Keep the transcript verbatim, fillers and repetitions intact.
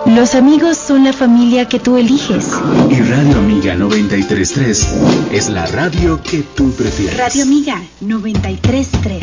Los amigos son la familia que tú eliges. Y Radio Amiga noventa y tres punto tres es la radio que tú prefieres. Radio Amiga noventa y tres punto tres.